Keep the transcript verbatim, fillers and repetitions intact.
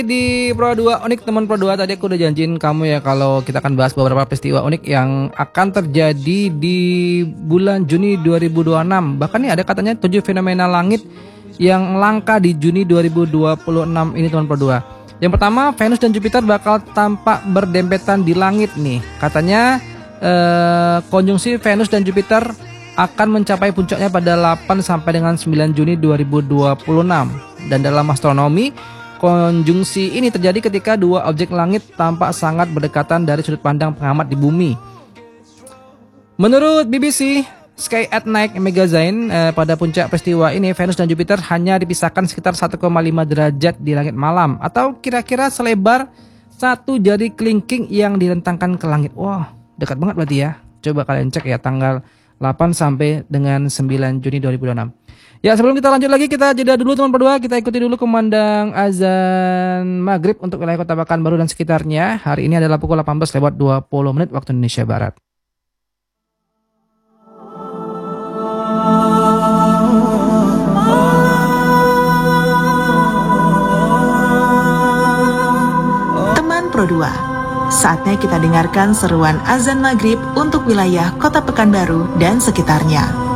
Di Pro dua Unik, teman Pro dua, tadi aku udah janjiin kamu ya kalau kita akan bahas beberapa peristiwa unik yang akan terjadi di bulan Juni dua ribu dua puluh enam. Bahkan nih ada katanya tujuh fenomena langit yang langka di Juni dua ribu dua puluh enam ini, teman Pro dua. Yang pertama, Venus dan Jupiter bakal tampak berdempetan di langit nih. Katanya eh, konjungsi Venus dan Jupiter akan mencapai puncaknya pada delapan sampai dengan sembilan Juni dua ribu dua puluh enam. Dan dalam astronomi, konjungsi ini terjadi ketika dua objek langit tampak sangat berdekatan dari sudut pandang pengamat di bumi. Menurut B B C Sky at Night Magazine, eh, pada puncak peristiwa ini Venus dan Jupiter hanya dipisahkan sekitar satu koma lima derajat di langit malam, atau kira-kira selebar satu jari kelingking yang direntangkan ke langit. Wah, dekat banget berarti ya. Coba kalian cek ya, tanggal delapan sampai dengan sembilan Juni dua ribu dua puluh enam. Ya, sebelum kita lanjut lagi, kita jeda dulu teman berdua. Kita ikuti dulu kumandang azan maghrib untuk wilayah Kota Pekanbaru dan sekitarnya. Hari ini adalah pukul delapan belas lewat dua puluh menit waktu Indonesia Barat. Teman Pro dua, saatnya kita dengarkan seruan azan maghrib untuk wilayah Kota Pekanbaru dan sekitarnya.